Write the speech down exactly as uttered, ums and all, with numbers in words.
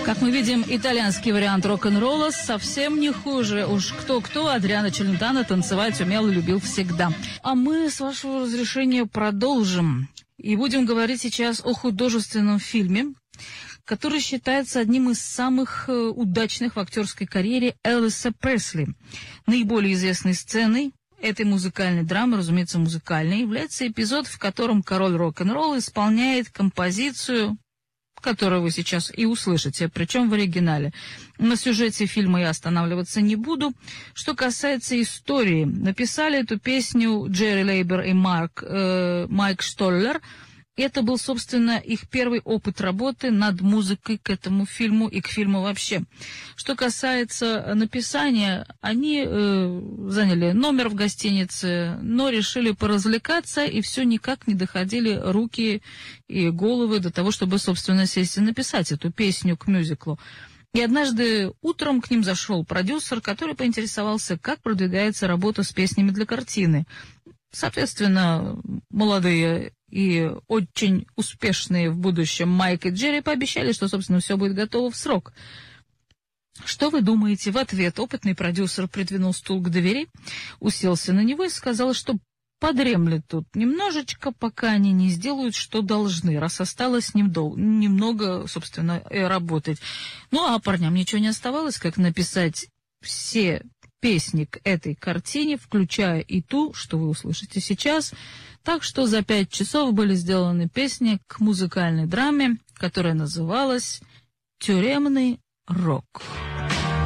Как мы видим, итальянский вариант рок-н-ролла совсем не хуже. Уж кто-кто, Адриано Челентано танцевать умел и любил всегда. А мы, с вашего разрешения, продолжим. И будем говорить сейчас о художественном фильме, который считается одним из самых удачных в актерской карьере Элвиса Пресли. Наиболее известной сценой этой музыкальной драмы, разумеется, музыкальной, является эпизод, в котором король рок-н-ролла исполняет композицию, которую вы сейчас и услышите, причем в оригинале. На сюжете фильма я останавливаться не буду. Что касается истории, написали эту песню Джерри Лейбер и Марк, э, Майк Штоллер. Это был, собственно, их первый опыт работы над музыкой к этому фильму и к фильму вообще. Что касается написания, они э, заняли номер в гостинице, но решили поразвлекаться, и все никак не доходили руки и головы до того, чтобы, собственно, сесть и написать эту песню к мюзиклу. И однажды утром к ним зашел продюсер, который поинтересовался, как продвигается работа с песнями для картины. Соответственно, молодые и очень успешные в будущем Майк и Джерри пообещали, что, собственно, все будет готово в срок. Что вы думаете? В ответ опытный продюсер придвинул стул к двери, уселся на него и сказал, что подремлет тут немножечко, пока они не сделают, что должны, раз осталось немного, немного, собственно, работать. Ну, а парням ничего не оставалось, как написать все песни к этой картине, включая и ту, что вы услышите сейчас. Так что за пять часов были сделаны песни к музыкальной драме, которая называлась «Тюремный рок».